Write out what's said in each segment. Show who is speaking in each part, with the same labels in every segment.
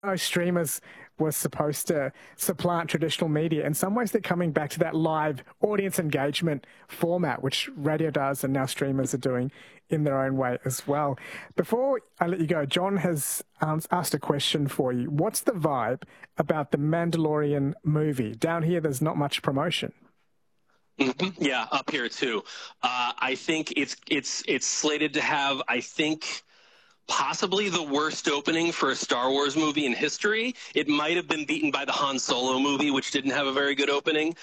Speaker 1: Streamers was supposed to supplant traditional media. In some ways, they're coming back to that live audience engagement format, which radio does, and now streamers are doing in their own way as well. Before I let you go, John has asked a question for you. What's the vibe about the Mandalorian movie? Down here, there's not much promotion.
Speaker 2: Mm-hmm. Yeah, up here too. I think it's slated to have, I think, possibly the worst opening for a Star Wars movie in history. It might have been beaten by the Han Solo movie, which didn't have a very good opening.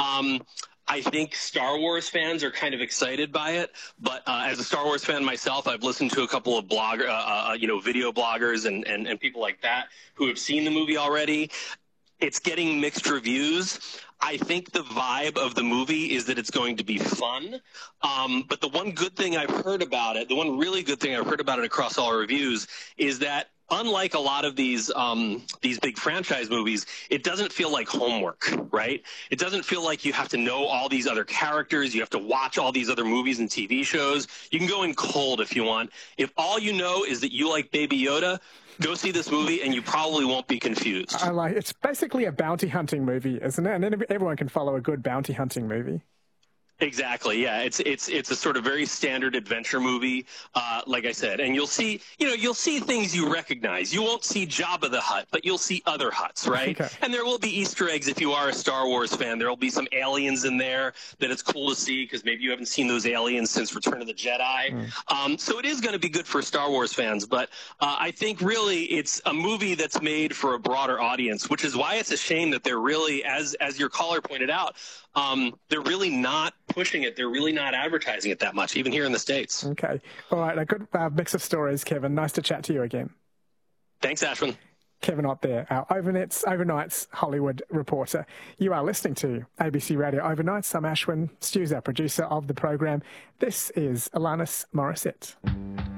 Speaker 2: I think Star Wars fans are kind of excited by it, but as a Star Wars fan myself, I've listened to a couple of video bloggers and people like that who have seen the movie already. It's getting mixed reviews. I think the vibe of the movie is that it's going to be fun. But the one good thing I've heard about it, the one really good thing I've heard about it across all reviews, is that unlike a lot of these big franchise movies, it doesn't feel like homework, right? It doesn't feel like you have to know all these other characters. You have to watch all these other movies and TV shows. You can go in cold if you want. If all you know is that you like Baby Yoda, go see this movie and you probably won't be confused.
Speaker 1: It's basically a bounty hunting movie, isn't it? And everyone can follow a good bounty hunting movie.
Speaker 2: Exactly. Yeah, it's a sort of very standard adventure movie, like I said, and you'll see things you recognize. You won't see Jabba the Hutt, but you'll see other Hutts, right? Okay. And there will be Easter eggs if you are a Star Wars fan. There will be some aliens in there that it's cool to see because maybe you haven't seen those aliens since Return of the Jedi. So it is going to be good for Star Wars fans, but I think really it's a movie that's made for a broader audience, which is why it's a shame that they're really, as your caller pointed out, they're really not pushing it. They're really not advertising it that much, even here in the States.
Speaker 1: Okay. All right. A good mix of stories, Kevin. Nice to chat to you again.
Speaker 2: Thanks, Ashwin.
Speaker 1: Kevin Ott there, our Overnight's Hollywood reporter. You are listening to ABC Radio Overnights. I'm Ashwin Stews, our producer of the program. This is Alanis Morissette.